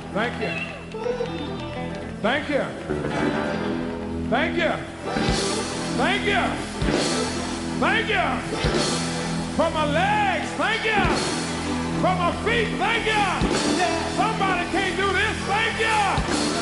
Thank you. Thank you. Thank you. Thank you. Thank you. For my legs, thank you. For my feet, thank you. Somebody can't do this, thank you.